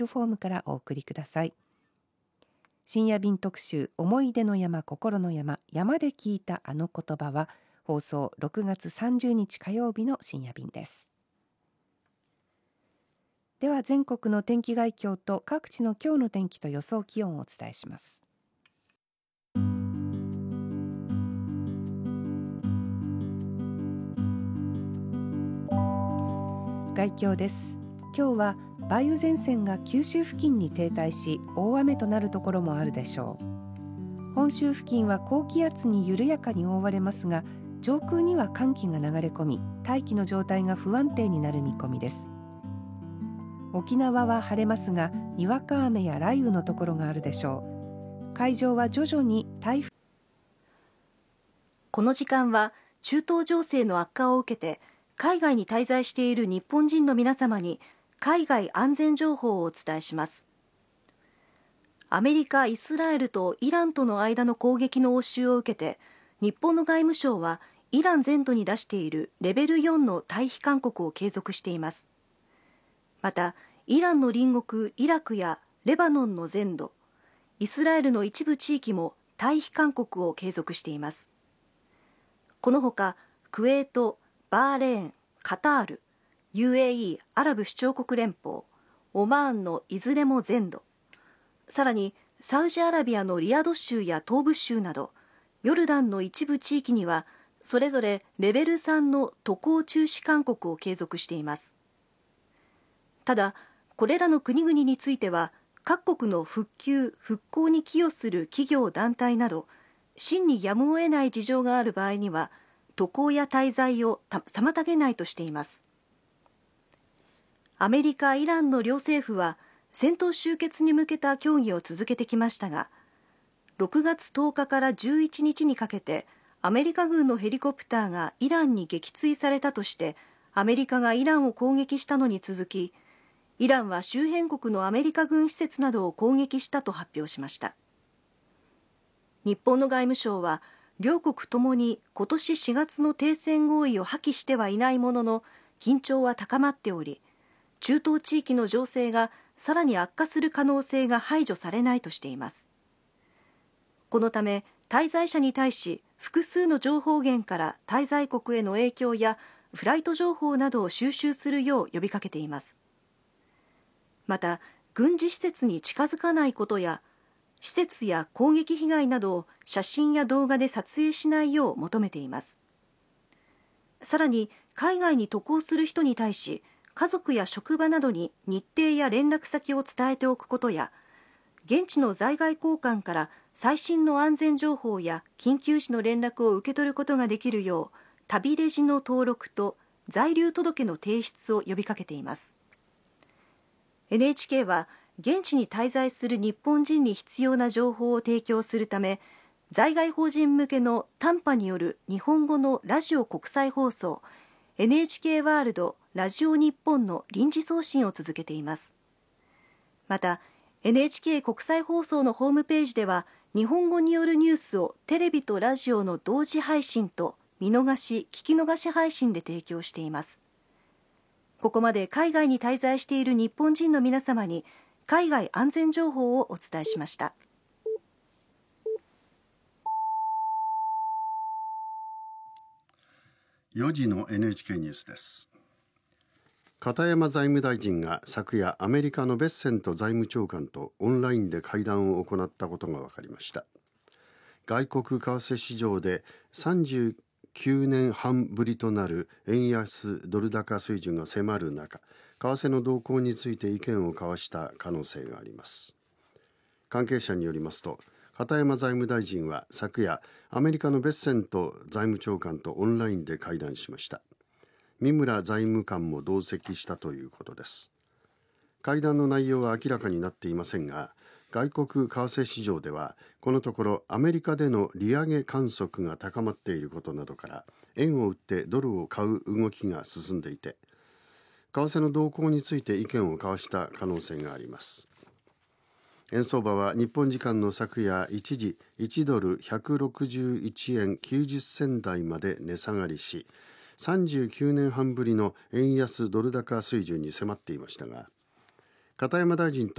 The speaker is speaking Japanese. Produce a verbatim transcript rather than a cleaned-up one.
ルフォームからお送りください。深夜便特集、思い出の山心の山、山で聞いたあの言葉は、放送ろくがつさんじゅうにち火曜日の深夜便です。では全国の天気概況と各地の今日の天気と予想気温をお伝えします。概況です。今日は梅雨前線が九州付近に停滞し、大雨となるところもあるでしょう。本州付近は高気圧に緩やかに覆われますが、上空には寒気が流れ込み、大気の状態が不安定になる見込みです。沖縄は晴れますが、にわか雨や雷雨のところがあるでしょう。海上は徐々に台風。 この時間は中東情勢の悪化を受けて、海外に滞在している日本人の皆様に海外安全情報をお伝えします。アメリカ、イスラエルとイランとの間の攻撃の応酬を受けて、日本の外務省はイラン全土に出しているレベルよんの退避勧告を継続しています。また、イランの隣国イラクやレバノンの全土、イスラエルの一部地域も退避勧告を継続しています。このほか、クウェート、バーレーン、カタール、ユーエーイー アラブ首長国連邦、オマーンのいずれも全土、さらにサウジアラビアのリヤド州や東部州など、ヨルダンの一部地域には、それぞれレベルさんの渡航中止勧告を継続しています。ただ、これらの国々については、各国の復旧・復興に寄与する企業団体など、真にやむを得ない事情がある場合には、渡航や滞在を妨げないとしています。アメリカ、イランの両政府は戦闘終結に向けた協議を続けてきましたが、ろくがつとおかからじゅういちにちにかけてアメリカ軍のヘリコプターがイランに撃墜されたとしてアメリカがイランを攻撃したのに続き、イランは周辺国のアメリカ軍施設などを攻撃したと発表しました。日本の外務省は両国ともに今年しがつの停戦合意を破棄してはいないものの、緊張は高まっており、中東地域の情勢がさらに悪化する可能性が排除されないとしています。このため、滞在者に対し複数の情報源から滞在国への影響やフライト情報などを収集するよう呼びかけています。また、軍事施設に近づかないことや、施設や攻撃被害などを写真や動画で撮影しないよう求めています。さらに、海外に渡航する人に対し、家族や職場などに日程や連絡先を伝えておくことや、現地の在外公館から最新の安全情報や緊急時の連絡を受け取ることができるよう、旅レジの登録と在留届の提出を呼びかけています。エヌエイチケー は、現地に滞在する日本人に必要な情報を提供するため、在外邦人向けの短波による日本語のラジオ国際放送 エヌエイチケー ワールドラジオ日本の臨時送信を続けています。また、エヌエイチケー 国際放送のホームページでは、日本語によるニュースをテレビとラジオの同時配信と見逃し・聞き逃し配信で提供しています。ここまで海外に滞在している日本人の皆様に海外安全情報をお伝えしました。 よじの エヌエイチケー ニュースです。片山財務大臣が昨夜アメリカのベッセント財務長官とオンラインで会談を行ったことが分かりました。外国為替市場でさんじゅうきゅうねんはんぶりとなる円安ドル高水準が迫る中、為替の動向について意見を交わした可能性があります。関係者によりますと、片山財務大臣は昨夜アメリカのベッセント財務長官とオンラインで会談しました。三村財務官も同席したということです。会談の内容は明らかになっていませんが、外国為替市場ではこのところアメリカでの利上げ観測が高まっていることなどから、円を売ってドルを買う動きが進んでいて、為替の動向について意見を交わした可能性があります。円相場は日本時間の昨夜一時いちドルひゃくろくじゅういちえんきゅうじゅっせん台まで値下がりし、さんじゅうきゅうねんはんぶりの円安ドル高水準に迫っていましたが、片山大臣と